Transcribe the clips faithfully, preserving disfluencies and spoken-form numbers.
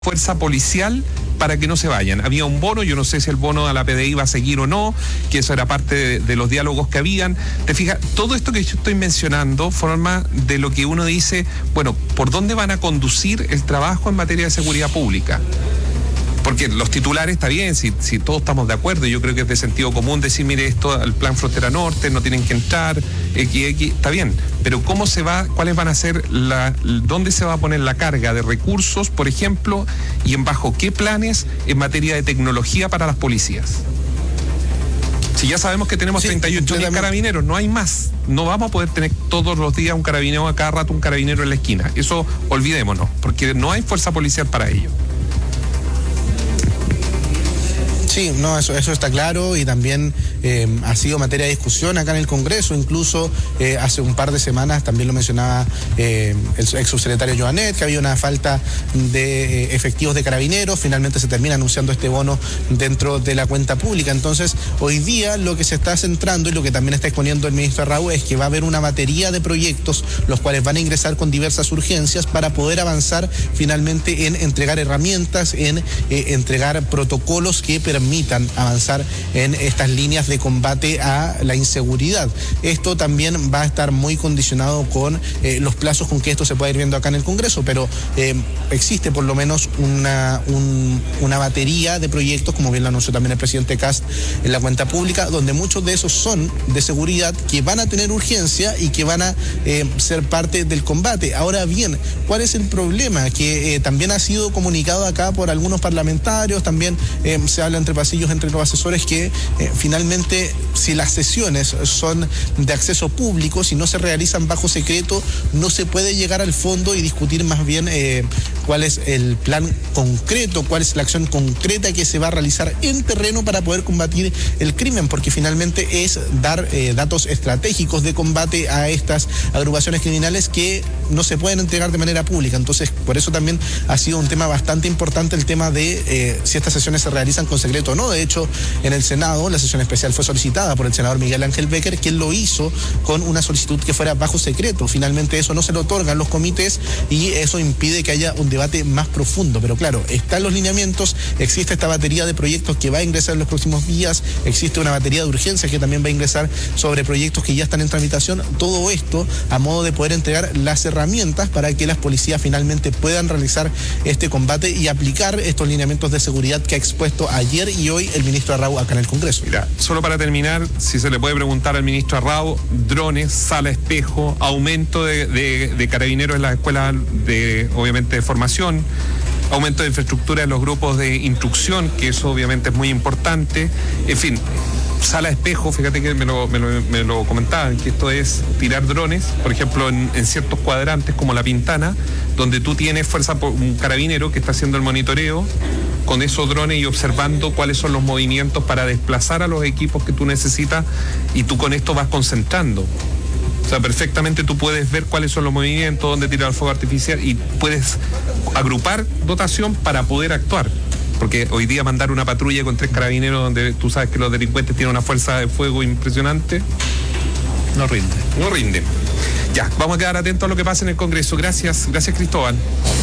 fuerza policial para que no se vayan. Había un bono, yo no sé si el bono a la P D I va a seguir o no, que eso era parte de, de los diálogos que habían. Te fijas, todo esto que yo estoy mencionando forma de lo que uno dice, bueno, ¿por dónde van a conducir el trabajo en materia de seguridad pública? Porque los titulares está bien, si, si todos estamos de acuerdo, yo creo que es de sentido común decir, mire, esto, el plan Frontera Norte, no tienen que entrar, X, X, está bien, pero ¿cómo se va, cuáles van a ser, la, dónde se va a poner la carga de recursos, por ejemplo, y en bajo qué planes en materia de tecnología para las policías? Si ya sabemos que tenemos sí, treinta y ocho mil carabineros, no hay más. No vamos a poder tener todos los días un carabinero, a cada rato un carabinero en la esquina. Eso olvidémonos, porque no hay fuerza policial para ello. Sí, no, eso, eso está claro y también eh, ha sido materia de discusión acá en el Congreso, incluso eh, hace un par de semanas también lo mencionaba eh, el ex subsecretario Joanet, que había una falta de eh, efectivos de carabineros, finalmente se termina anunciando este bono dentro de la cuenta pública. Entonces, hoy día lo que se está centrando y lo que también está exponiendo el ministro Arrau es que va a haber una batería de proyectos los cuales van a ingresar con diversas urgencias para poder avanzar finalmente en entregar herramientas, en eh, entregar protocolos que permitan permitan avanzar en estas líneas de combate a la inseguridad. Esto también va a estar muy condicionado con eh, los plazos con que esto se pueda ir viendo acá en el Congreso, pero eh, existe por lo menos una, un, una batería de proyectos, como bien lo anunció también el presidente Kast en la cuenta pública, donde muchos de esos son de seguridad que van a tener urgencia y que van a eh, ser parte del combate. Ahora bien, ¿cuál es el problema? Que eh, también ha sido comunicado acá por algunos parlamentarios, también eh, se habla entre pasillos entre los asesores que eh, finalmente si las sesiones son de acceso público, si no se realizan bajo secreto, no se puede llegar al fondo y discutir más bien eh, cuál es el plan concreto, cuál es la acción concreta que se va a realizar en terreno para poder combatir el crimen, porque finalmente es dar eh, datos estratégicos de combate a estas agrupaciones criminales que no se pueden entregar de manera pública. Entonces, por eso también ha sido un tema bastante importante el tema de eh, si estas sesiones se realizan con secreto o no. De hecho, en el Senado la sesión especial fue solicitada por el senador Miguel Ángel Becker, quien lo hizo con una solicitud que fuera bajo secreto. Finalmente eso no se lo otorgan los comités y eso impide que haya un debate más profundo. Pero claro, están los lineamientos, existe esta batería de proyectos que va a ingresar en los próximos días, existe una batería de urgencias que también va a ingresar sobre proyectos que ya están en tramitación. Todo esto a modo de poder entregar las herramientas para que las policías finalmente puedan realizar este combate y aplicar estos lineamientos de seguridad que ha expuesto ayer y hoy el ministro Arrau acá en el Congreso. Mira, solo para terminar, si se le puede preguntar al ministro Arrau, drones, sala espejo, aumento de, de, de carabineros en las escuelas de, obviamente, de formación, aumento de infraestructura en los grupos de instrucción, que eso obviamente es muy importante, en fin. Sala espejo, fíjate que me lo, me lo, me lo comentaban, que esto es tirar drones, por ejemplo, en, en ciertos cuadrantes como La Pintana, donde tú tienes fuerza, un carabinero que está haciendo el monitoreo con esos drones y observando cuáles son los movimientos para desplazar a los equipos que tú necesitas, y tú con esto vas concentrando. O sea, perfectamente tú puedes ver cuáles son los movimientos, dónde tirar el fuego artificial y puedes agrupar dotación para poder actuar. Porque hoy día mandar una patrulla con tres carabineros donde tú sabes que los delincuentes tienen una fuerza de fuego impresionante, no rinde. No rinde. Ya, vamos a quedar atentos a lo que pasa en el Congreso. Gracias, gracias Cristóbal.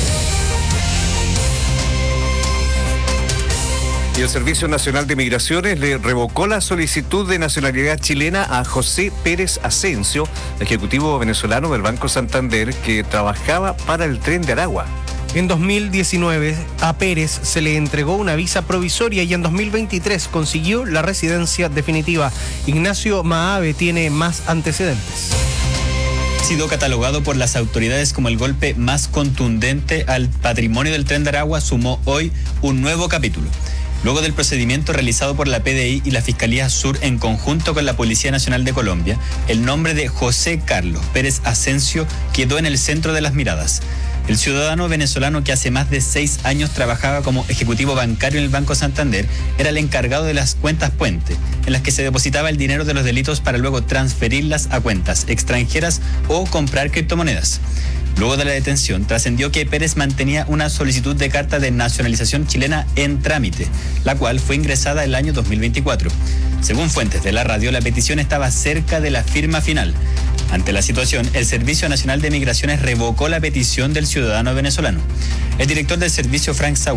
Y el Servicio Nacional de Migraciones le revocó la solicitud de nacionalidad chilena a José Pérez Asensio, ejecutivo venezolano del Banco Santander, que trabajaba para el Tren de Aragua. En dos mil diecinueve a Pérez se le entregó una visa provisoria y en dos mil veintitrés consiguió la residencia definitiva. Ignacio Maave tiene más antecedentes. Ha sido catalogado por las autoridades como el golpe más contundente al patrimonio del Tren de Aragua, sumó hoy un nuevo capítulo. Luego del procedimiento realizado por la P D I y la Fiscalía Sur en conjunto con la Policía Nacional de Colombia, el nombre de José Carlos Pérez Asensio quedó en el centro de las miradas. El ciudadano venezolano, que hace más de seis años trabajaba como ejecutivo bancario en el Banco Santander, era el encargado de las cuentas puente, en las que se depositaba el dinero de los delitos para luego transferirlas a cuentas extranjeras o comprar criptomonedas. Luego de la detención, trascendió que Pérez mantenía una solicitud de carta de nacionalización chilena en trámite, la cual fue ingresada el año dos mil veinticuatro. Según fuentes de la radio, la petición estaba cerca de la firma final. Ante la situación, el Servicio Nacional de Migraciones revocó la petición del ciudadano venezolano. El director del servicio, Frank Sauer,